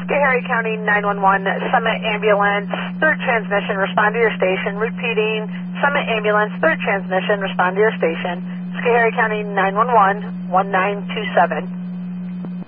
Schoharie County 911, Summit Ambulance, third transmission, respond to your station. Repeating, Summit Ambulance, third transmission, respond to your station. Schoharie County 911, 1927.